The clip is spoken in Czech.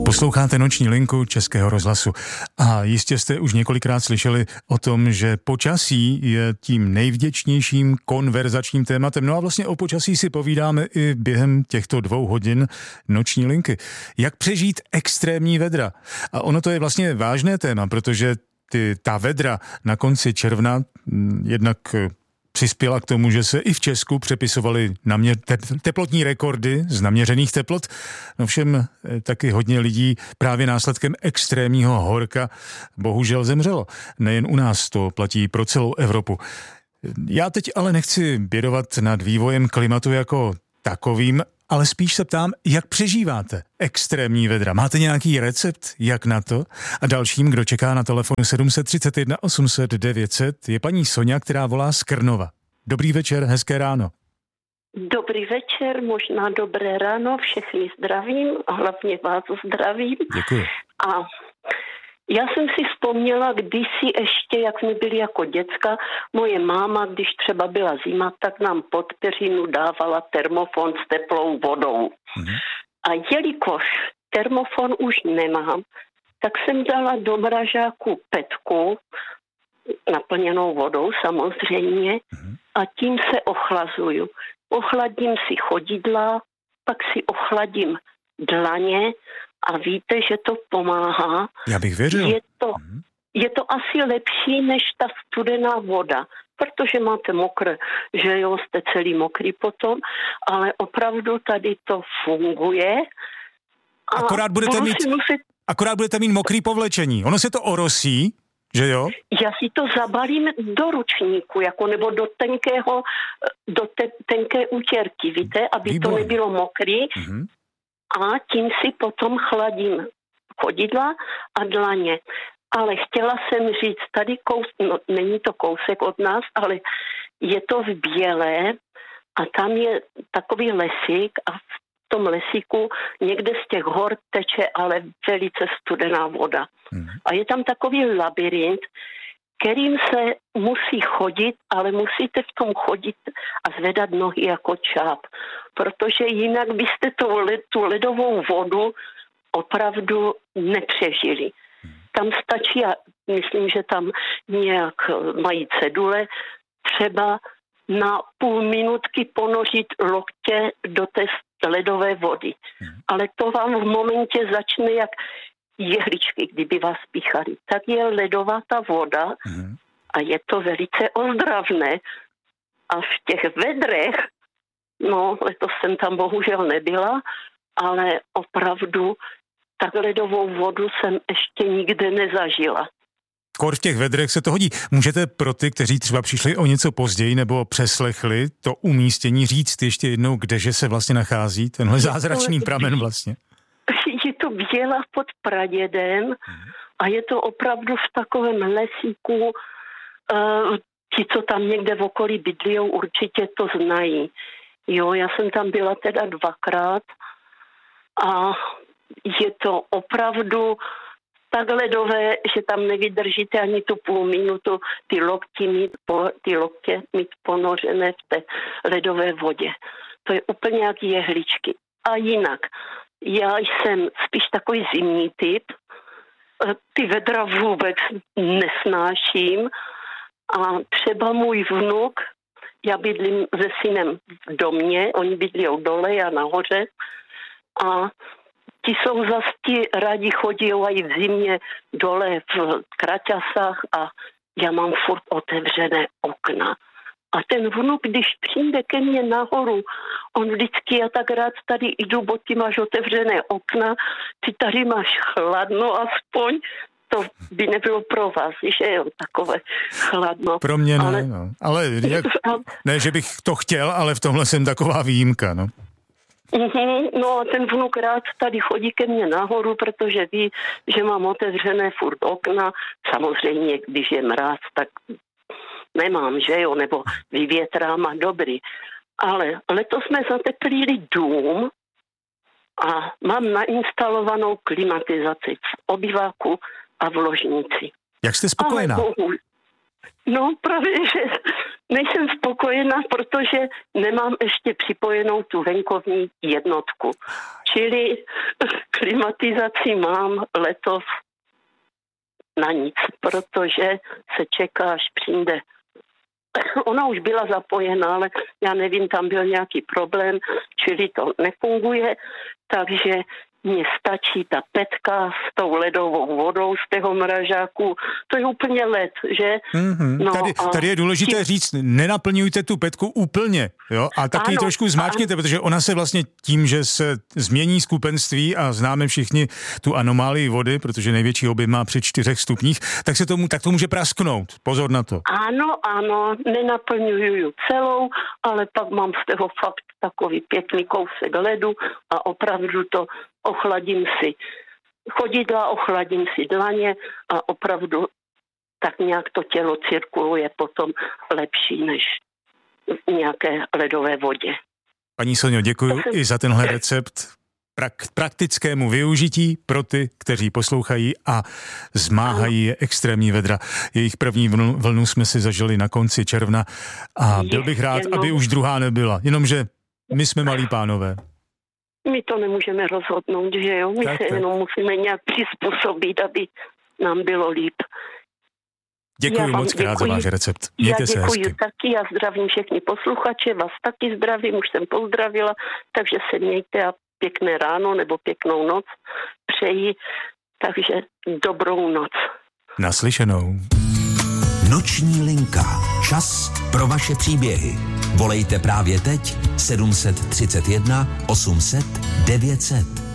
Posloucháte Noční linku Českého rozhlasu a jistě jste už několikrát slyšeli o tom, že počasí je tím nejvděčnějším konverzačním tématem. No a vlastně o počasí si povídáme i během těchto 2 hodin Noční linky. Jak přežít extrémní vedra? A ono to je vlastně vážné téma, protože ta vedra na konci června jednak přispěla k tomu, že se i v Česku přepisovaly teplotní rekordy z naměřených teplot. No všem taky hodně lidí právě následkem extrémního horka bohužel zemřelo. Nejen u nás, to platí pro celou Evropu. Já teď ale nechci bědovat nad vývojem klimatu jako takovým, ale spíš se ptám, jak přežíváte extrémní vedra. Máte nějaký recept, jak na to? A dalším, kdo čeká na telefonu 731 800 900, je paní Soňa, která volá z Krnova. Dobrý večer, hezké ráno. Dobrý večer, možná dobré ráno, všechny zdravím a hlavně vás zdravím. Děkuji. A já jsem si vzpomněla kdysi ještě, jak jsme byli jako děcka, moje máma, když třeba byla zima, tak nám pod peřinu dávala termofon s teplou vodou. A jelikož termofon už nemám, tak jsem dala do mrazáku petku, naplněnou vodou samozřejmě, a tím se ochlazuju. Ochladím si chodidla, pak si ochladím dlaně a víte, že to pomáhá. Já bych věřil. Je to asi lepší než ta studená voda, protože máte mokré, že jo, jste celý mokrý potom, ale opravdu tady to funguje. Akorát budete mít mokrý povlečení. Ono se to orosí, že jo? Já si to zabalím do ručníku, jako nebo do tenké útěrky, víte, aby Výborně. to nebylo mokrý. A tím si potom chladím chodidla a dlaně. Ale chtěla jsem říct, tady není to kousek od nás, ale je to v Bělé a tam je takový lesík a v tom lesíku někde z těch hor teče ale velice studená voda. A je tam takový labyrint, kterým se musí chodit, ale musíte v tom chodit a zvedat nohy jako čáp, protože jinak byste tu ledovou vodu opravdu nepřežili. Tam stačí, a myslím, že tam nějak mají cedule, třeba na půl minutky ponořit lokně do té ledové vody. Ale to vám v momentě začne jak jehličky, kdyby vás píchali. Tak je ledová ta voda a je to velice ozdravné. A v těch vedrech, no letos jsem tam bohužel nebyla, ale opravdu tak ledovou vodu jsem ještě nikde nezažila. Kor v těch vedrech se to hodí. Můžete pro ty, kteří třeba přišli o něco později nebo přeslechli to umístění, říct ještě jednou, kdeže se vlastně nachází tenhle zázračný pramen vlastně? Je to Běla pod Pradědem a je to opravdu v takovém lesíku. Ti, co tam někde v okolí bydlijou, určitě to znají. Jo, já jsem tam byla teda 2krát a je to opravdu tak ledové, že tam nevydržíte ani tu půl minutu ty loktě mít ponořené v té ledové vodě. To je úplně jak jehličky. A jinak, já jsem spíš takový zimní typ, ty vedra vůbec nesnáším a třeba můj vnuk, já bydlím se synem v domě, oni bydlí dole, já nahoře a ti jsou zase rádi chodí i v zimě dole v kraťasách a já mám furt otevřené okna. A ten vnuk, když přijde ke mně nahoru, on vždycky, já tak rád tady jdu, bo ty máš otevřené okna, ty tady máš chladno aspoň, to by nebylo pro vás, že jo, takové chladno. Pro mě ne, ale ne, že bych to chtěl, ale v tomhle jsem taková výjimka, no. No a ten vnuk rád tady chodí ke mně nahoru, protože ví, že mám otevřené furt okna. Samozřejmě, když je mráz, tak nemám, že jo, nebo vyvětrám a dobrý. Ale letos jsme zateplili dům a mám nainstalovanou klimatizaci v obýváku a v ložnici. Jak jste spokojená? No právě, že Nejsem spokojená, protože nemám ještě připojenou tu venkovní jednotku. Čili klimatizaci mám letos na nic, protože se čeká, až přijde. Ona už byla zapojená, ale já nevím, tam byl nějaký problém, čili to nefunguje, takže mně stačí ta petka s tou ledovou vodou z toho mražáku. To je úplně led, že? Mm-hmm. No, tady je důležité říct, nenaplňujte tu petku úplně, jo? A taky trošku zmáčkněte, protože ona se vlastně tím, že se změní skupenství a známe všichni tu anomálii vody, protože největší objem má při 4 stupních, tak to může prasknout. Pozor na to. Ano, nenaplňuju celou, ale pak mám z toho fakt takový pěkný kousek ledu a opravdu to ochladím si chodidla, ochladím si dlaně a opravdu tak nějak to tělo cirkuluje potom lepší než v nějaké ledové vodě. Paní Sonjo, děkuji i za tenhle recept k praktickému využití pro ty, kteří poslouchají a zmáhají extrémní vedra. Jejich první vlnu jsme si zažili na konci června a byl bych rád, aby už druhá nebyla. Jenomže my jsme malí pánové. My to nemůžeme rozhodnout, že jo? My se jenom musíme nějak přizpůsobit, aby nám bylo líp. Děkuji moc krát za váš recept. Mějte se hezky. Já děkuji taky, já zdravím všechny posluchače, vás taky zdravím, už jsem pozdravila, takže se mějte a pěkné ráno nebo pěknou noc přeji, takže dobrou noc. Naslyšenou. Noční linka. Čas pro vaše příběhy. Volejte právě teď 731 800 900.